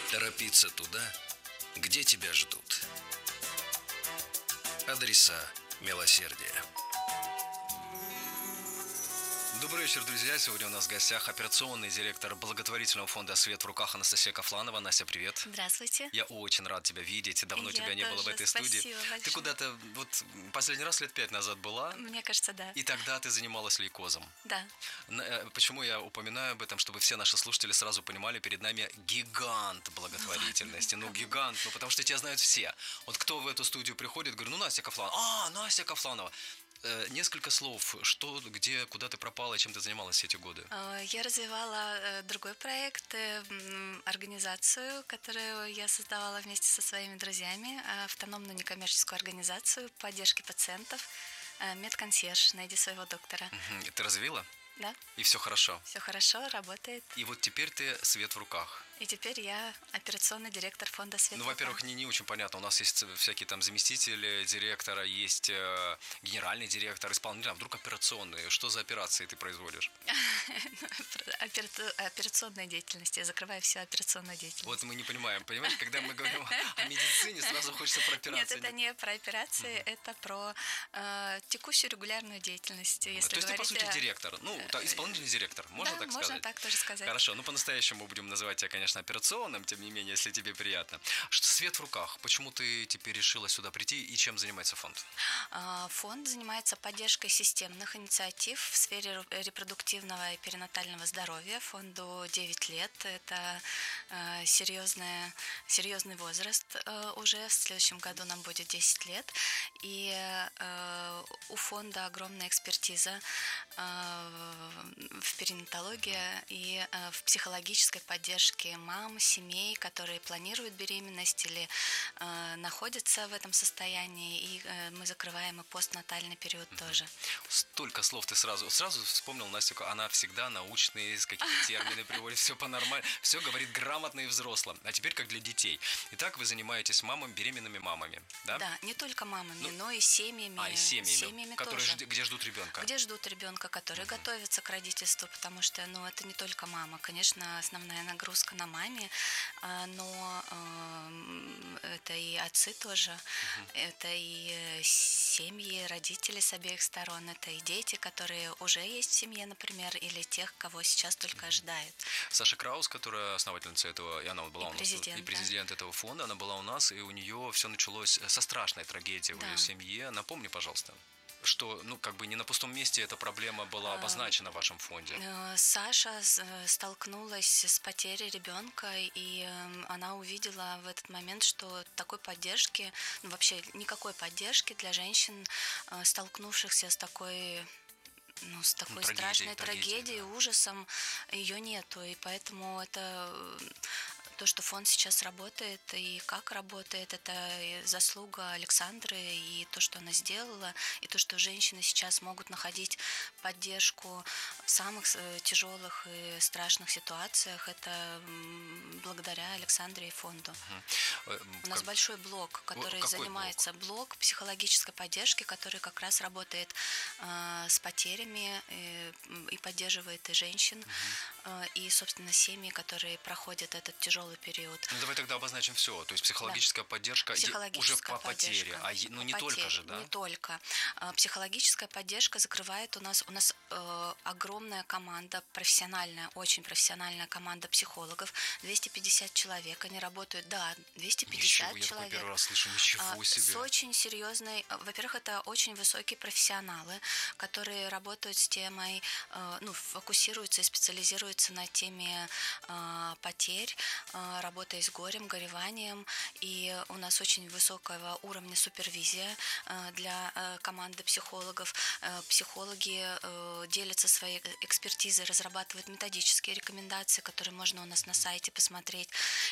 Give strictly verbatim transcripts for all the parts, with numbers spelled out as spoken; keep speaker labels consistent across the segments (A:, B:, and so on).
A: Торопиться туда, где тебя ждут. Адреса милосердия. Добрый вечер, друзья. Сегодня у нас в гостях операционный директор благотворительного фонда «Свет в руках» Анастасия Кафланова. Настя, привет.
B: Здравствуйте.
A: Я очень рад тебя видеть. Давно
B: Я
A: тебя не
B: тоже.
A: было в этой
B: Спасибо
A: студии.
B: большое.
A: Ты куда-то вот последний раз лет пять назад была,
B: Мне кажется, да.
A: и тогда ты занималась лейкозом.
B: Да.
A: На- э, Почему я упоминаю об этом, чтобы все наши слушатели сразу понимали, перед нами гигант благотворительности. Ну, гигант, ну, потому что тебя знают все. Вот кто в эту студию приходит, говорю, ну, Настя Кафланова. А, Настя Кафланова. Э, Несколько слов, что, где, куда ты пропала и чем ты занималась все эти годы?
B: Э, Я развивала э, другой проект, э, м, организацию, которую я создавала вместе со своими друзьями, э, автономную некоммерческую организацию поддержки пациентов, э, медконсьерж, найди своего доктора.
A: Мгм. Ты развила?
B: Да,
A: И все хорошо.
B: все хорошо, работает.
A: И вот теперь ты свет в руках.
B: И теперь я операционный директор фонда «Свет
A: Ну,
B: в
A: во-первых,
B: руках».
A: не, не очень понятно. У нас есть всякие там заместители директора, есть э, генеральный директор, исполнитель. А вдруг операционные? Что за операции ты производишь?
B: Опера- Операционная деятельность. Я закрываю всю операционную деятельность.
A: Вот мы не понимаем. Понимаешь, когда мы говорим о медицине, сразу хочется про
B: Нет,
A: операции.
B: это не про операции, это про э, текущую регулярную деятельность. Если
A: То есть ты, по
B: говорить
A: сути,
B: о-
A: директор. Ну, та- исполнительный директор. Можно
B: да,
A: так
B: можно
A: сказать?
B: так тоже сказать.
A: Хорошо, ну по-настоящему будем называть тебя, конечно, операционным, тем не менее, если тебе приятно. Что свет в руках? Почему ты теперь решила сюда прийти и чем занимается фонд?
B: А, Фонд занимается поддержкой системных инициатив в сфере ру- репродуктивного и перинатального здоровья. Фонду девять лет. Это э, серьезная, серьезный возраст э, уже. В следующем году нам будет десять лет. И э, у фонда огромная экспертиза э, в перинатологии и э, в психологической поддержке мам, семей, которые планируют беременность или э, находятся в этом состоянии. И э, мы закрываем и постнатальный период тоже.
A: Столько слов ты сразу, сразу вспомнил Настю, она всегда научные, с какие-то термины приводит, все по-нормально, все говорит грамотно и взросло. А теперь как для детей. Итак, вы занимаетесь мамами, беременными мамами, да?
B: Да, не только мамами,
A: Ну,
B: но и семьями.
A: А, и семьями,
B: семьями
A: которые
B: тоже.
A: жд- где ждут ребенка.
B: Где ждут ребенка, которые готовятся к родительству, потому что, ну, это не только мама. Конечно, основная нагрузка на маме, а, но эм, это и отцы тоже, это и э, семьи, родители с обеих сторон, это и дети, которые уже есть в семье, например, или тех, кого сейчас только ожидают.
A: Саша Краус, которая основательница этого, и она вот была
B: И
A: у нас,
B: президент,
A: и
B: да.
A: президент этого фонда, она была у нас, и у нее все началось со страшной трагедией в
B: Да.
A: ее семье. Напомни, пожалуйста, что, ну, как бы не на пустом месте эта проблема была обозначена в вашем фонде.
B: Э, Саша с- э, столкнулась с потерей ребенка, и эм, она увидела в этот момент, что такой поддержки, ну, вообще никакой поддержки для женщин, э, столкнувшихся с такой, ну, с такой
A: трагедией,
B: страшной
A: трагедией,
B: трагедией, ужасом, ее нету. И поэтому это э, то, что фонд сейчас работает и как работает, это и заслуга Александры, и то, что она сделала, и то, что женщины сейчас могут находить поддержку в самых э, тяжелых и страшных ситуациях, это м, благодаря Александре и фонду.
A: Э,
B: У нас
A: как-
B: большой блок, который
A: какой
B: занимается блок? психологической поддержки, который как раз работает э, с потерями э, м, и поддерживает и женщин, э, и, собственно, семьи, которые проходят этот тяжелый период.
A: Ну, давай тогда обозначим все. То есть психологическая поддержка е- уже
B: Психологическая
A: по потере.
B: поддержка.
A: А е- ну,
B: По
A: не только
B: потере,
A: же, да?
B: Не только. А, Психологическая поддержка закрывает у нас, у нас э, огромная команда, профессиональная, очень профессиональная команда психологов, двести пятьдесят человек, они работают, да, двести пятьдесят
A: Ничего, я такой
B: человек.
A: первый раз слышу. Ничего
B: А,
A: себе.
B: С очень серьезной, э, во-первых, это очень высокие профессионалы, которые работают с темой, э, ну, фокусируются и специализируются на теме э, потерь, э, работая с горем, гореванием, и у нас очень высокого уровня супервизия э, для э, команды психологов. Э, Психологи э, делятся своей экспертизой, разрабатывают методические рекомендации, которые можно у нас на сайте посмотреть,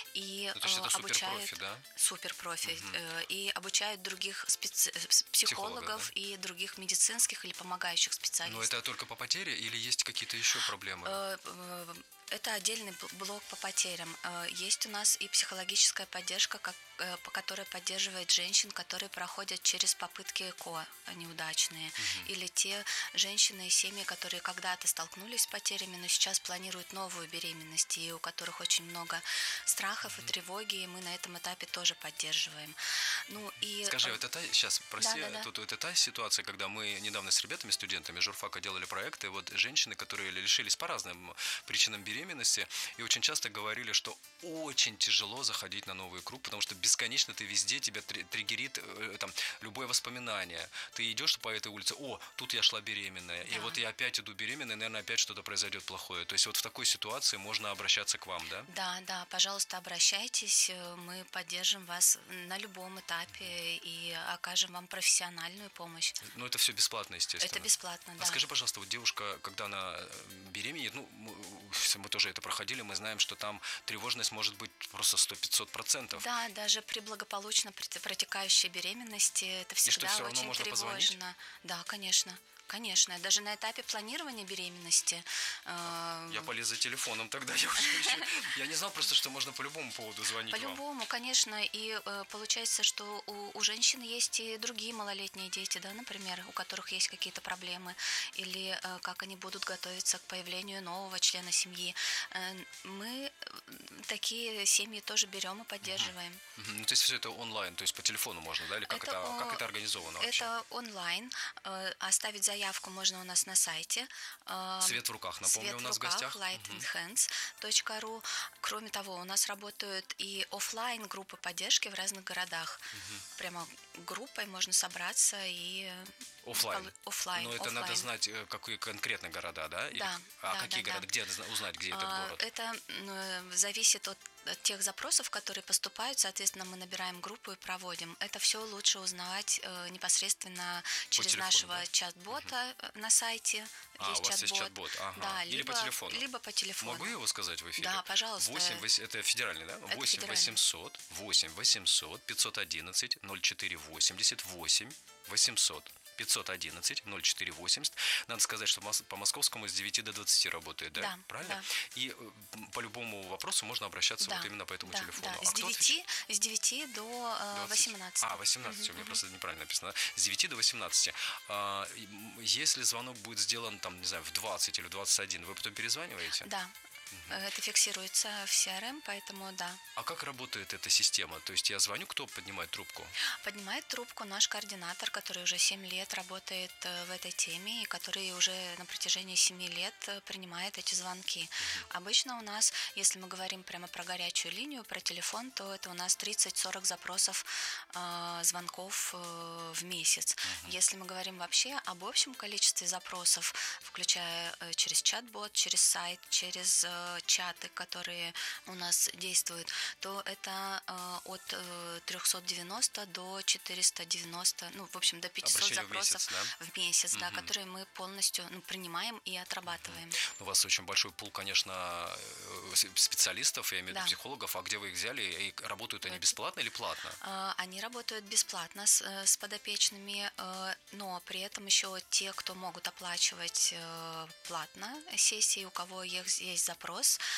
B: и
A: Ну, то есть
B: э,
A: это
B: обучают
A: суперпрофи, да?
B: суперпрофи, э, и обучают других специ- с- психологов
A: Психологов,
B: и других медицинских или помогающих
A: Но
B: специалистов.
A: это только по потере или есть какие-то еще проблемы?
B: Э, э, Это отдельный блок по потерям. Есть у нас и психологическая поддержка, как, по которой поддерживает женщин, которые проходят через попытки ЭКО неудачные. Угу. Или те женщины и семьи, которые когда-то столкнулись с потерями, но сейчас планируют новую беременность, и у которых очень много страхов угу. и тревоги, и мы на этом этапе тоже поддерживаем. Ну, и...
A: Скажи, вот это, сейчас, прости,
B: да, да, да.
A: Тут, это та ситуация, когда мы недавно с ребятами, студентами журфака делали проекты, вот женщины, которые лишились по разным причинам беременности, и очень часто говорили, что очень тяжело заходить на новый круг, потому что бесконечно ты везде, тебя триггерит там, любое воспоминание. Ты идешь по этой улице, о, тут я шла беременная, да. И вот я опять иду беременная, наверное, опять что-то произойдет плохое. То есть вот в такой ситуации можно обращаться к вам, да?
B: Да, да, пожалуйста, обращайтесь, мы поддержим вас на любом этапе и окажем вам профессиональную помощь.
A: Ну, это все бесплатно, естественно.
B: Это бесплатно, да.
A: А скажи, пожалуйста, вот девушка, когда она беременеет, ну, мы, мы тоже это проходили, мы знаем, что там тревожность может быть просто сто-пятьсот процентов.
B: Да, даже при благополучно протекающей беременности это всегда очень тревожно.
A: Позвонить?
B: Да, конечно. Конечно, даже на этапе планирования беременности.
A: Э... Я полез за телефоном тогда, я уже еще... Я не знал просто, что можно по любому поводу звонить
B: По любому,
A: вам.
B: Конечно, и э, получается, что у, у женщин есть и другие малолетние дети, да, например, у которых есть какие-то проблемы, или э, как они будут готовиться к появлению нового члена семьи. Э, мы такие семьи тоже берем и поддерживаем.
A: Uh-huh. Uh-huh. Ну, то есть все это онлайн, то есть по телефону можно, да, или как это, это, как это организовано вообще?
B: Это онлайн, э, оставить заявку Заявку можно у нас на сайте.
A: Свет в руках, напомню,
B: Свет
A: у нас
B: в руках,
A: в гостях.
B: лайт энд хэндс точка ру. Кроме того, у нас работают и офлайн группы поддержки в разных городах. Угу. Прямо группой можно собраться и...
A: Офлайн.
B: Офлайн.
A: Но это
B: офлайн.
A: Надо знать, какие конкретно города, да? Или...
B: Да.
A: А
B: да,
A: какие
B: да,
A: города?
B: Да.
A: Где узнать, где этот город?
B: Это зависит от тех запросов, которые поступают. Соответственно, мы набираем группу и проводим. Это все лучше узнавать э, непосредственно через телефону, нашего да? чат-бота угу. на сайте.
A: А,
B: есть
A: у вас
B: чат-бот.
A: есть чат-бот. Ага.
B: Да,
A: Или
B: либо,
A: по телефону?
B: Либо по телефону.
A: Могу его сказать в эфире?
B: Да, пожалуйста.
A: восемь, это федеральный, да? восемь восемьсот, восемь восемьсот, пятьсот одиннадцать, ноль четыре восемьдесят, восемь восемьсот. пятьсот одиннадцать ноль четыре восемьдесят. Надо сказать, что по московскому с девяти до двадцати работает, да?
B: Да.
A: Правильно?
B: Да.
A: И по любому вопросу можно обращаться да, вот именно по этому
B: да,
A: телефону.
B: Да.
A: А
B: с, девяти, с девяти до восемнадцати.
A: А, восемнадцати, угу, у меня угу. просто неправильно написано. С девяти до восемнадцати. А, если звонок будет сделан, там, не знаю, в двадцать или в двадцать один, вы потом перезваниваете?
B: Да. Угу. Это фиксируется в си ар эм, поэтому да.
A: А как работает эта система? То есть я звоню, кто поднимает трубку?
B: Поднимает трубку наш координатор, который уже семь лет работает в этой теме и который уже на протяжении семи лет принимает эти звонки. Угу. Обычно у нас, если мы говорим прямо про горячую линию, про телефон, то это у нас тридцать-сорок запросов, э, звонков э, в месяц. Угу. Если мы говорим вообще об общем количестве запросов, включая э, через чат-бот, через сайт, через э, чаты, которые у нас действуют, то это э, от э, триста девяносто до четыреста девяносто, ну, в общем, до пятисот
A: обращение
B: запросов
A: в месяц, да,
B: в месяц
A: угу.
B: да, которые мы полностью ну, принимаем и отрабатываем.
A: У вас очень большой пул, конечно, специалистов, я имею в виду да. психологов, а где вы их взяли? И работают они бесплатно или платно?
B: Э, они работают бесплатно с, с подопечными, э, но при этом еще те, кто могут оплачивать э, платно сессии, у кого есть, есть запрос,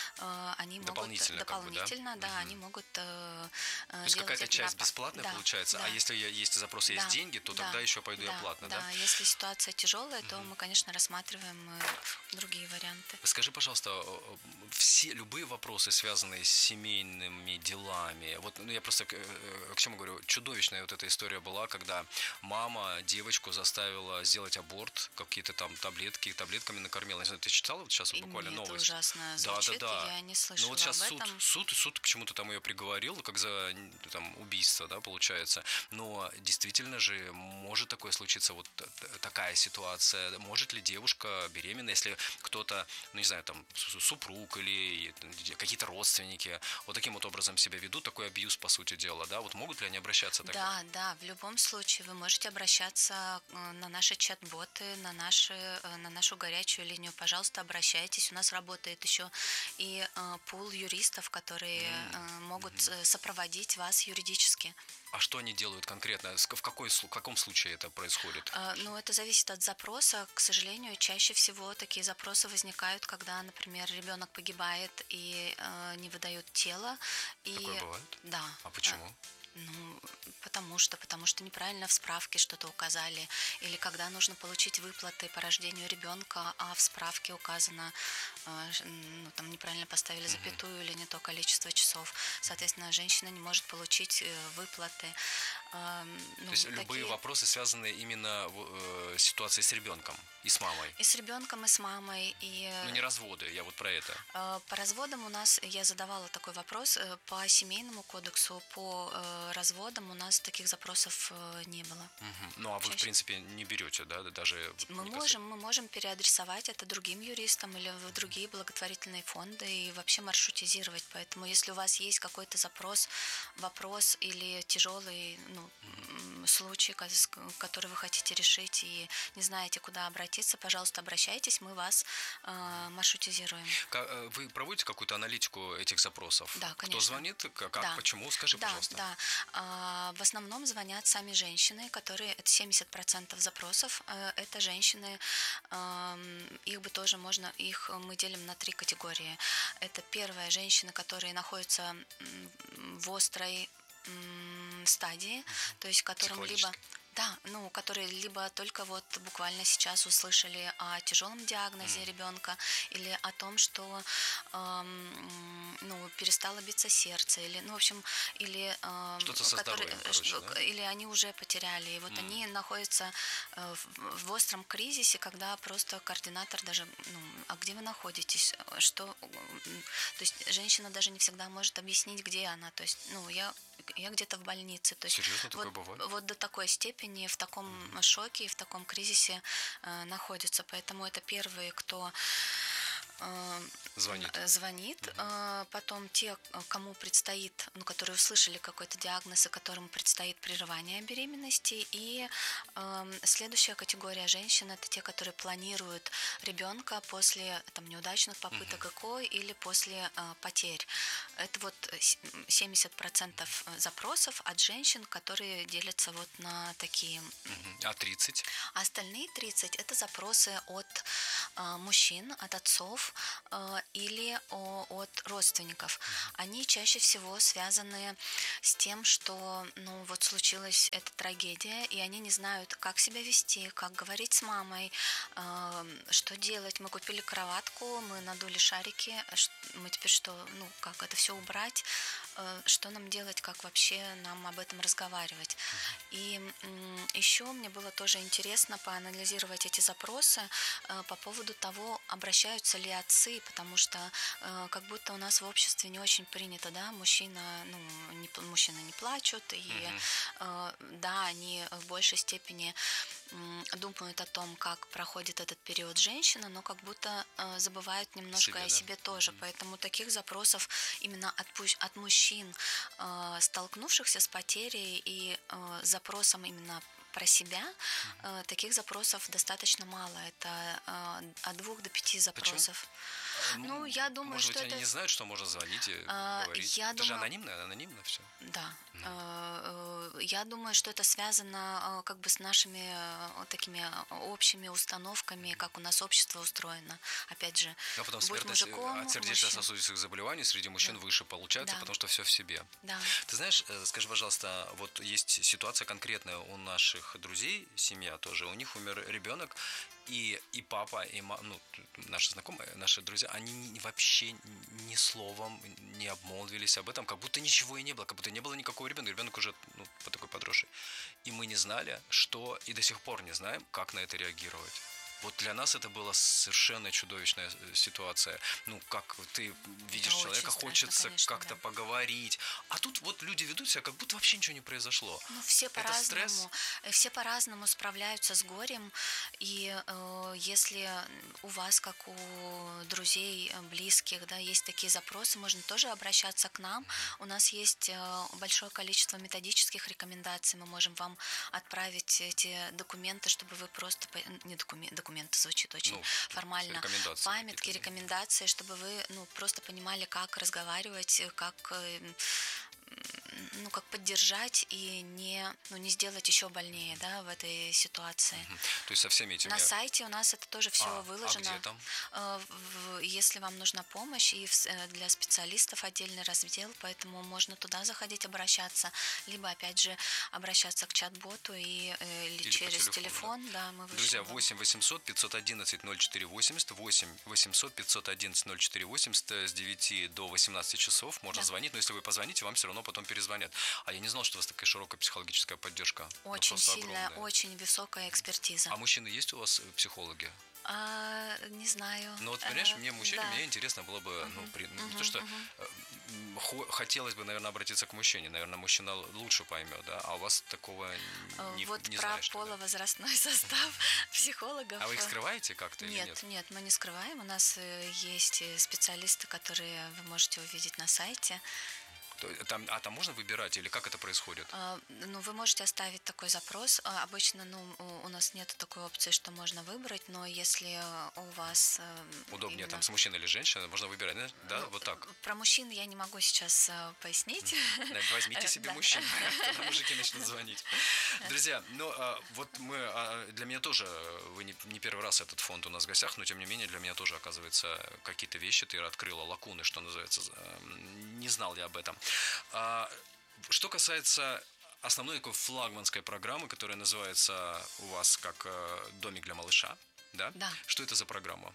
B: они
A: дополнительно,
B: могут дополнительно,
A: как бы, да,
B: да,
A: угу.
B: они могут э,
A: то есть какая-то часть на... бесплатная да, получается,
B: да.
A: а если есть запрос, есть да, деньги, то да, тогда еще пойду
B: да,
A: я платно,
B: да?
A: Да,
B: если ситуация тяжелая, то
A: угу.
B: мы, конечно, рассматриваем другие варианты.
A: Скажи, пожалуйста, все любые вопросы, связанные с семейными делами, вот ну, я просто к, к чему говорю, чудовищная вот эта история была, когда мама девочку заставила сделать аборт, какие-то там таблетки, таблетками накормила. Не знаю, ты читала вот сейчас вот, буквально
B: Нет,
A: новость?
B: Ужасно
A: да,
B: звучит,
A: да, да.
B: Я не слышала
A: ну вот сейчас
B: об
A: суд,
B: этом.
A: суд, суд к чему-то там ее приговорил, как за там, убийство, да, получается. Но действительно же может такое случиться, вот такая ситуация. Может ли девушка беременна, если кто-то, ну не знаю, там супруг или какие-то родственники вот таким вот образом себя ведут, такой абьюз, по сути дела, да, вот могут ли они обращаться так?
B: Да, да, в любом случае вы можете обращаться на наши чат-боты, на, наши, на нашу горячую линию, пожалуйста, обращайтесь. У нас работает еще еще и э, пул юристов, которые э, могут э, сопроводить вас юридически.
A: А что они делают конкретно? С- В, какой, слу- в каком случае это происходит?
B: Э, Ну, это зависит от запроса. К сожалению, чаще всего такие запросы возникают, когда, например, ребенок погибает и э, не выдают тело. И,
A: Такое бывает?
B: да.
A: А почему?
B: Ну, потому что, потому что неправильно в справке что-то указали, или когда нужно получить выплаты по рождению ребенка, а в справке указано, э, ж- ну, там неправильно поставили запятую или не то количество часов, соответственно, женщина не может получить э, выплаты. Эм, ну,
A: То есть любые
B: такие-
A: вопросы связаны именно в- э, с ситуацией с ребенком и с мамой.
B: И с ребенком, и с мамой, и
A: Ну не разводы, я вот про это.
B: э, по разводам у нас, я задавала такой вопрос, э, по семейному кодексу, по э, разводам у нас таких запросов э, не было.
A: Мгм. Ну а вы в
B: Чаще-
A: принципе не берете, да, даже.
B: Мы
A: не
B: можем, мы можем переадресовать это другим юристам или в другие благотворительные фонды и вообще маршрутизировать. Поэтому, если у вас есть какой-то запрос, вопрос или тяжелый ну, м, случай, ко- с- который вы хотите решить и не знаете, куда обратиться, пожалуйста, обращайтесь, мы вас э, маршрутизируем.
A: Ка- э, Вы проводите какую-то аналитику этих запросов?
B: Да,
A: Кто
B: конечно.
A: звонит, к- как,
B: Да.
A: почему? Скажи,
B: Да,
A: пожалуйста.
B: да. А, В основном звонят сами женщины, которые, это семьдесят процентов запросов, э, это женщины, ам, их бы тоже можно, их мы делим на три категории. Это первая, женщины, которые находятся м, в острой м, стадии, то есть которым либо...
A: Психологически.
B: Да, ну, которые либо только вот буквально сейчас услышали о тяжелом диагнозе ребенка или о том, что эм, ну, перестало биться сердце, или, ну, в общем, или эм,
A: Что-то со
B: которые-
A: здоровьем, короче,
B: что-
A: да?
B: или они уже потеряли, и вот они находятся э, в, в остром кризисе, когда просто координатор даже, ну, а где вы находитесь, что, м, то есть женщина даже не всегда может объяснить, где она, то есть, ну, я я где-то в больнице, то есть
A: Серьезно, такое
B: вот,
A: бывает?
B: вот до такой степени в таком шоке и в таком кризисе э, находится. Поэтому это первые, кто э,
A: Звонит.
B: э, звонит. Э, Потом те, э, кому предстоит, ну, которые услышали какой-то диагноз, и которым предстоит прерывание беременности. И э, следующая категория женщин – это те, которые планируют ребенка после там, неудачных попыток ЭКО или после э, потерь. Это вот с- семьдесят процентов запросов от женщин, которые делятся вот на такие.
A: Мгм. А тридцать?
B: А остальные тридцать это запросы от э, мужчин, от отцов э, или о- от родственников. Они чаще всего связаны с тем, что ну вот случилась эта трагедия, и они не знают, как себя вести, как говорить с мамой, э, что делать. Мы купили кроватку, мы надули шарики, а ш- мы теперь что, ну как это все убрать, э, что нам делать, как вообще нам об этом разговаривать. И м, еще мне было тоже интересно поанализировать эти запросы э, по поводу того, обращаются ли отцы, потому что э, как будто у нас в обществе не очень принято, да, мужчина, ну, не, п- мужчины не плачут, и э, да, они в большей степени м, думают о том, как проходит этот период женщина, но как будто э, забывают немножко
A: Себе,
B: о
A: да.
B: себе тоже. Поэтому таких запросов именно от, пусть- от мужчин, э, столкнувшихся с потерей и э, запросом именно про себя, э, таких запросов достаточно мало. Это э, от двух до пяти запросов. Ну, я думаю,
A: Может
B: что
A: быть, они
B: это...
A: не знают, что можно звонить и
B: А,
A: говорить.
B: я
A: Это же
B: думаю-
A: анонимно, анонимно все.
B: Да. Э, э, Я думаю, что это связано э, как бы с нашими э, вот такими э, общими установками, как у нас общество устроено. Опять же,
A: Но потом
B: будь
A: смертность э,
B: мужиком,
A: от
B: мужчин.
A: сердечно-сосудистых заболеваний среди мужчин выше получается,
B: Да.
A: потому что все в себе.
B: Да.
A: Ты знаешь, э, скажи, пожалуйста, вот есть ситуация конкретная у наших друзей, семья тоже, у них умер ребенок, и, и папа, и мама, ну, наши знакомые, наши друзья, они ни- вообще ни словом не обмолвились об этом, как будто ничего и не было, как будто не было никакого ребенка, ребенок уже ну, по такой подросший. И мы не знали, что, и до сих пор не знаем, как на это реагировать. Вот для нас это была совершенно чудовищная э, ситуация. Ну, как ты видишь
B: очень
A: человека,
B: страшно,
A: хочется
B: конечно,
A: как-то
B: да.
A: поговорить. А тут вот люди ведут себя, как будто вообще ничего не произошло.
B: Ну, все
A: Это стресс?
B: по-разному, э, все по-разному справляются с горем, и э, если у вас, как у друзей, э, близких, да, есть такие запросы, можно тоже обращаться к нам. У нас есть э, большое количество методических рекомендаций, мы можем вам отправить эти документы, чтобы вы просто, по- не документы, документы звучит очень
A: Ну,
B: формально.
A: рекомендации
B: Памятки,
A: какие-то, да.
B: рекомендации, чтобы вы, ну, просто понимали, как разговаривать, как, э, ну, как поддержать и не, ну, не сделать еще больнее, да, в этой ситуации.
A: Мгм. То есть со всеми этими...
B: На сайте у нас это тоже все
A: А, а
B: выложено.
A: где там?
B: Э, в- Если вам нужна помощь, и в с- э, для специалистов отдельный раздел, поэтому можно туда заходить, обращаться, либо, опять же, обращаться к чат-боту и, э, или
A: Или по
B: через
A: телефону,
B: телефон, да, мы вышлем
A: Друзья,
B: вам.
A: восемь восемьсот пятьсот одиннадцать ноль четыре восемьдесят, восемь восемьсот пятьсот одиннадцать ноль четыре восемьдесят с девяти до восемнадцати часов можно
B: Да.
A: звонить, но если вы позвоните, вам все равно потом перезвонят. А я не знал, что у вас такая широкая психологическая поддержка. Ну,
B: Очень
A: просто
B: сильная,
A: огромная.
B: очень высокая экспертиза.
A: А мужчины есть у вас э, психологи?
B: А, не знаю.
A: Ну вот, понимаешь,
B: Э,
A: мне мужчине,
B: да.
A: мне интересно было бы, ну, при- ну, не то,
B: мгм,
A: что
B: мгм.
A: э, м, хо- хотелось бы, наверное, обратиться к мужчине. Наверное, мужчина л- лучше поймет, да, а у вас такого
B: Э,
A: не,
B: Вот
A: не
B: про
A: знаешь. тогда.
B: полувозрастной состав психологов.
A: А вы их
B: э,
A: скрываете как-то или
B: Нет,
A: нет?
B: нет, мы не скрываем. У нас э, есть э, специалисты, которые вы можете увидеть на сайте.
A: То- Там, а там можно выбирать или как это происходит?
B: А, Ну, вы можете оставить такой запрос. А, Обычно, ну, у- у нас нет такой опции, что можно выбрать, но если э, у вас э,
A: Удобнее
B: именно-
A: там с мужчиной или женщиной, можно выбирать, да? Да,
B: Ну,
A: вот так.
B: Про мужчин я не могу сейчас э, пояснить.
A: Да, Возьмите
B: Э,
A: себе
B: да.
A: мужчин, тогда мужики начнут звонить. Друзья, ну а, вот мы, а, для меня тоже, вы не, не первый раз этот фонд у нас в гостях, но тем не менее для меня тоже, оказывается, какие-то вещи ты открыла, лакуны, что называется, э, не знал я об этом. А, Что касается основной такой флагманской программы, которая называется у вас как э, «Домик для малыша», да?
B: Да.
A: Что это за программа?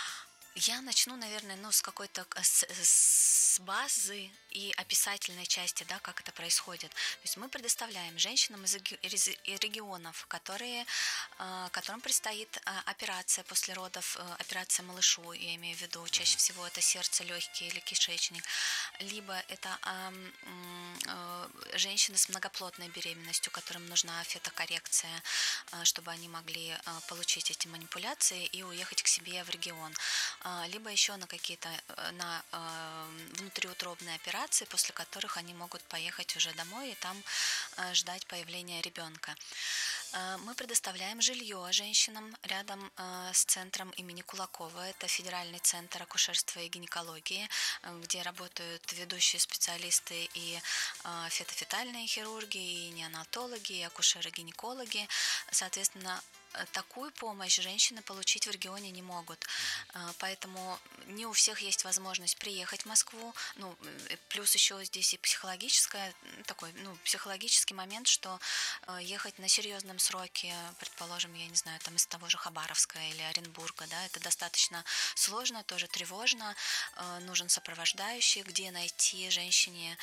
B: Я начну, наверное, ну, с какой-то к- с, с базы и описательной части, да, как это происходит. То есть мы предоставляем женщинам из реги- из регионов, которые, э, которым предстоит э, операция после родов, э, операция малышу, я имею в виду, чаще всего это сердце, легкие или кишечник, либо это ам, м, э, женщины с многоплодной беременностью, которым нужна фетокоррекция, э, чтобы они могли э, получить эти манипуляции и уехать к себе в регион. А, либо еще на какие-то э, на э, внутриутробные операции, после которых они могут поехать уже домой и там э, ждать появления ребенка. Э, Мы предоставляем жилье женщинам рядом э, с центром имени Кулакова. Это федеральный центр акушерства и гинекологии, э, где работают ведущие специалисты и э, фетофетальные хирурги, и неонатологи, и акушеры-гинекологи. Соответственно, э, такую помощь женщины получить в регионе не могут. Э, Поэтому не у всех есть возможность приехать в Москву. Ну, э, плюс еще здесь и психологическое, м, такой, ну, психологический момент, что э, ехать на серьезном сроке, предположим, я не знаю, там из того же Хабаровска или Оренбурга, да, это достаточно сложно, тоже тревожно. Э, Нужен сопровождающий, где найти женщине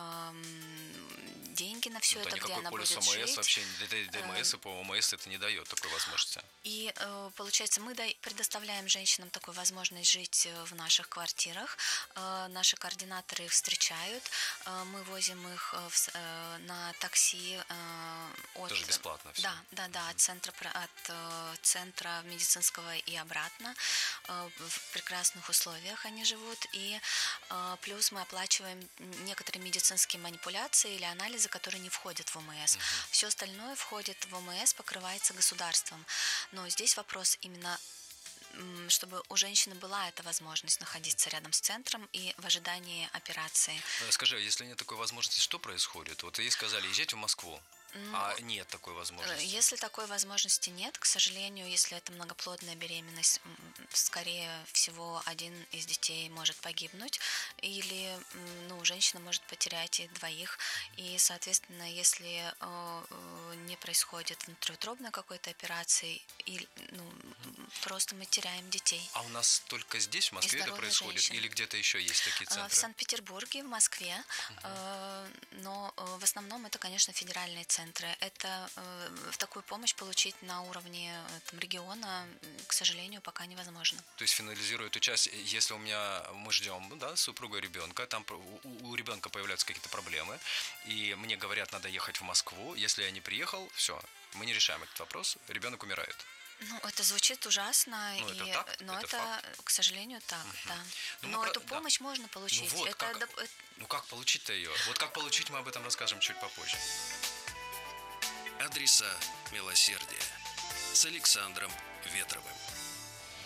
B: эм, деньги на все
A: Ну, да,
B: это, где
A: никакой
B: она
A: полис
B: будет
A: ОМС
B: жить.
A: вообще, ДМС и по ОМС это не дает такой возможности.
B: И э, получается, мы дай- предоставляем женщинам такую возможность жить э, в наших квартирах. Э, Наши координаторы их встречают. Э, Мы возим их э, в с- э, на такси э, от...
A: Тоже бесплатно всё.
B: Да, да, да, от центра, про- от э, центра медицинского и обратно. Э, В прекрасных условиях они живут. И э, плюс мы оплачиваем некоторые медицинские манипуляции или анализы, которые не входят в ОМС. Все остальное входит в ОМС, покрывается государством. Но здесь вопрос именно, м, чтобы у женщины была эта возможность находиться рядом с центром и в ожидании операции.
A: Э, Скажи, а если нет такой возможности, что происходит? Вот ей сказали, езжайте в Москву, а нет такой
B: Э,
A: возможности.
B: Если такой возможности нет, к сожалению, если это многоплодная беременность, м, скорее всего, один из детей может погибнуть, или м, ну, женщина может потерять и двоих. И, соответственно, если э, э, не происходит внутриутробной какой-то операции, и, ну, м, просто мы теряем детей.
A: А у нас только здесь, в Москве, это
B: здоровья
A: происходит?
B: женщин.
A: Или где-то еще есть такие
B: Э, В
A: центры?
B: Санкт-Петербурге, в Москве, э, но э, в основном это, конечно, федеральные центры. Это э, в такую помощь получить на уровне э, там, региона, м, к сожалению, пока невозможно.
A: То есть, финализируя эту часть, если у меня, мы ждем, да, с супругой ребенка, там про- у, у ребенка появляются какие-то проблемы, и мне говорят, надо ехать в Москву, если я не приехал, все, мы не решаем этот вопрос, ребенок умирает.
B: Ну, это звучит ужасно,
A: Ну, это
B: и,
A: так,
B: но
A: это
B: это,
A: факт.
B: к сожалению, так, да.
A: Ну, мы
B: Но
A: про-
B: эту
A: да.
B: помощь можно получить.
A: Ну вот,
B: это,
A: как,
B: доп- э,
A: ну как получить-то ее? Вот как получить, мы об этом расскажем чуть попозже.
C: Адреса милосердия. с Александром Ветровым.